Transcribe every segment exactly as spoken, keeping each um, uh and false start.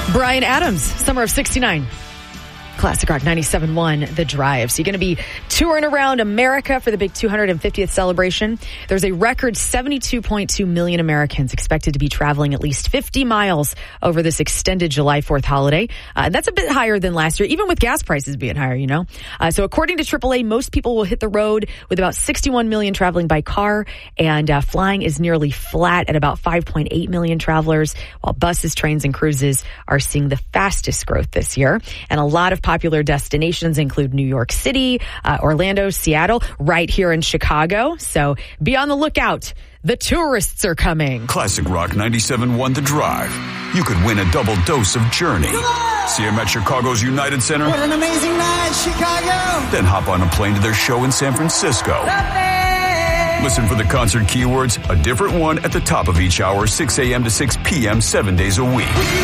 Bryan Adams, Summer of sixty-nine. Classic Rock ninety-seven point one, The Drive. So you're going to be touring around America for the big two hundred fiftieth celebration. There's a record seventy-two point two million Americans expected to be traveling at least fifty miles over this extended July fourth holiday. Uh, that's a bit higher than last year, even with gas prices being higher, you know. Uh, so according to triple A, most people will hit the road with about sixty-one million traveling by car, and uh, flying is nearly flat at about five point eight million travelers, while buses, trains, and cruises are seeing the fastest growth this year. And a lot of popular destinations include New York City, uh, Orlando, Seattle, right here in Chicago. So be on the lookout. The tourists are coming. Classic Rock ninety-seven point one The Drive. You could win a double dose of Journey. See them at Chicago's United Center. What an amazing night, Chicago. Then hop on a plane to their show in San Francisco. Listen for the concert keywords, a different one at the top of each hour, six a.m. to six p.m., seven days a week.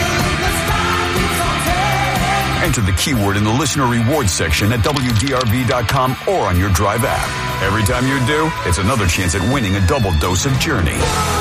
Enter the keyword in the listener rewards section at W D R V dot com or on your Drive app. Every time you do, it's another chance at winning a double dose of Journey.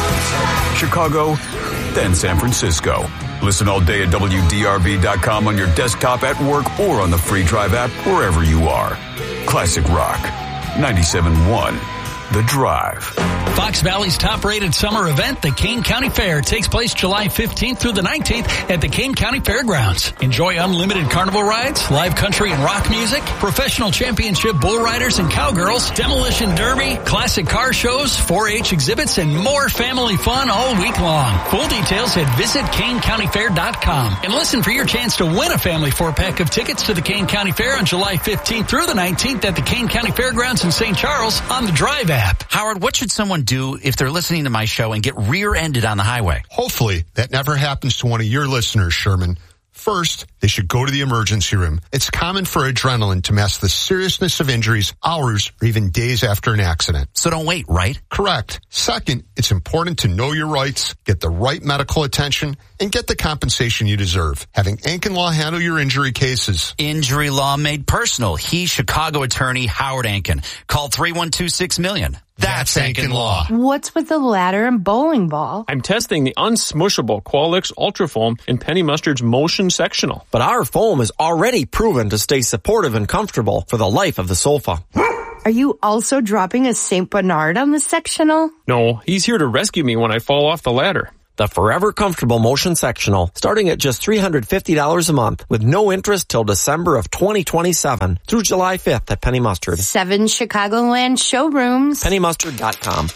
Chicago, then San Francisco. Listen all day at W D R V dot com on your desktop, at work, or on the free Drive app, wherever you are. Classic Rock, ninety-seven point one The Drive. Fox Valley's top-rated summer event, the Kane County Fair, takes place July fifteenth through the nineteenth at the Kane County Fairgrounds. Enjoy unlimited carnival rides, live country and rock music, professional championship bull riders and cowgirls, demolition derby, classic car shows, four H exhibits, and more family fun all week long. Full details at visit kane county fair dot com. And listen for your chance to win a family four-pack of tickets to the Kane County Fair on July fifteenth through the nineteenth at the Kane County Fairgrounds in Saint Charles on the Drive app. Howard, what should someone do if they're listening to my show and get rear-ended on the highway? Hopefully that never happens to one of your listeners, Sherman. First, they should go to the emergency room. It's common for adrenaline to mask the seriousness of injuries hours or even days after an accident. So don't wait, right? Correct. Second, it's important to know your rights, get the right medical attention, and get the compensation you deserve. Having Ankin Law handle your injury cases. Injury law made personal. He's Chicago attorney Howard Ankin. Call three one two six million. That's Ankin Law. What's with the ladder and bowling ball? I'm testing the unsmushable Qualix Ultra Foam in Penny Mustard's Motion Sectional. But our foam is already proven to stay supportive and comfortable for the life of the sofa. Are you also dropping a Saint Bernard on the sectional? No, he's here to rescue me when I fall off the ladder. The Forever Comfortable Motion Sectional, starting at just three hundred fifty dollars a month with no interest till December of twenty twenty-seven through July fifth at Penny Mustard. Seven Chicagoland showrooms. penny mustard dot com.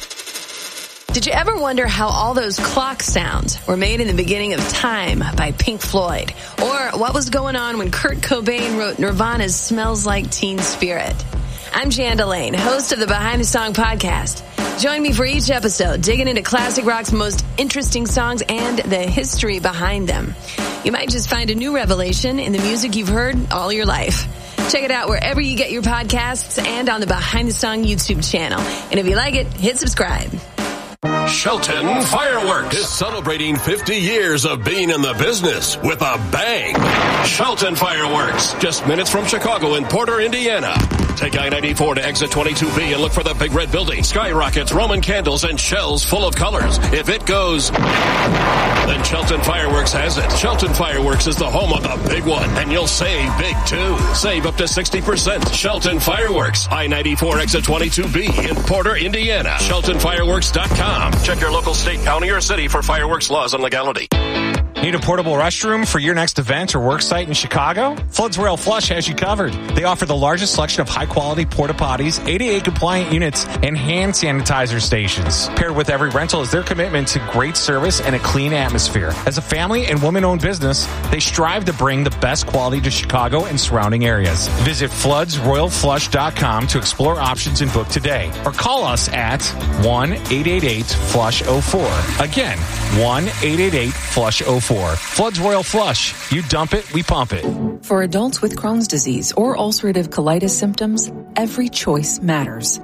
Did you ever wonder how all those clock sounds were made in the beginning of Time by Pink Floyd? Or what was going on when Kurt Cobain wrote Nirvana's Smells Like Teen Spirit? I'm Jan Delane, host of the Behind the Song podcast. Join me for each episode, digging into classic rock's most interesting songs and the history behind them. You might just find a new revelation in the music you've heard all your life. Check it out wherever you get your podcasts and on the Behind the Song YouTube channel. And if you like it, hit subscribe. Shelton Fireworks is celebrating fifty years of being in the business with a bang. Shelton Fireworks, just minutes from Chicago in Porter, Indiana. Take I ninety-four to exit twenty-two B and look for the big red building, skyrockets, Roman candles, and shells full of colors. If it goes, then Shelton Fireworks has it. Shelton Fireworks is the home of the big one, and you'll save big too. Save up to sixty percent. Shelton Fireworks, I ninety-four exit twenty-two B in Porter, Indiana. Shelton Fireworks dot com. Check your local state, county, or city for fireworks laws and legality. Need a portable restroom for your next event or work site in Chicago? Floods Royal Flush has you covered. They offer the largest selection of high-quality porta-potties, A D A-compliant units, and hand sanitizer stations. Paired with every rental is their commitment to great service and a clean atmosphere. As a family and woman-owned business, they strive to bring the best quality to Chicago and surrounding areas. Visit floods royal flush dot com to explore options and book today. Or call us at one eight eight eight flush oh four. Again, one eight eight eight flush oh four. Floods Royal Flush. You dump it, we pump it. For adults with Crohn's disease or ulcerative colitis symptoms, every choice matters.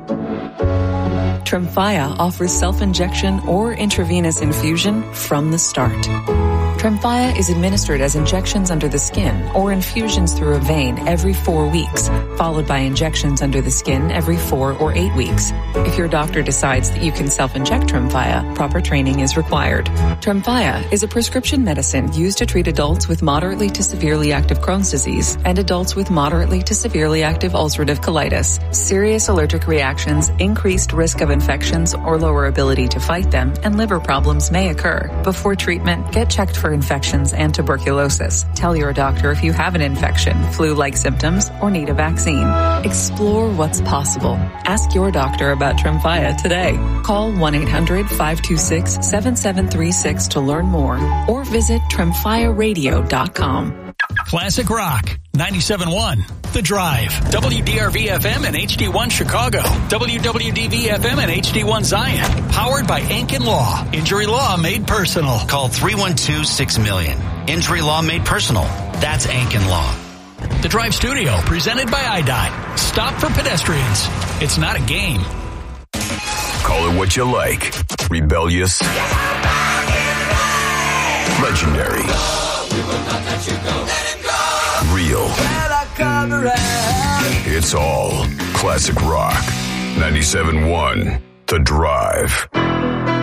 Tremfya offers self-injection or intravenous infusion from the start. Tremfya is administered as injections under the skin or infusions through a vein every four weeks, followed by injections under the skin every four or eight weeks. If your doctor decides that you can self-inject Tremfya, proper training is required. Tremfya is a prescription medicine used to treat adults with moderately to severely active Crohn's disease and adults with moderately to severely active ulcerative colitis. Serious allergic reactions, increased risk of infections or lower ability to fight them, and liver problems may occur. Before treatment, get checked for infections and tuberculosis. Tell your doctor if you have an infection, flu-like symptoms, or need a vaccine. Explore what's possible. Ask your doctor about Tremfya today. Call one eight hundred five two six seven seven three six to learn more or visit tremfya radio dot com. Classic Rock, ninety-seven point one, The Drive, W D R V F M and H D one Chicago, W W D V F M and H D one Zion, powered by Ankin Law, injury law made personal. Call three one two six million. Injury law made personal. That's Ankin Law. The Drive Studio, presented by I D O T. Stop for pedestrians. It's not a game. Call it what you like. Rebellious. Legendary. Real. It's all classic rock. ninety-seven point one, The Drive.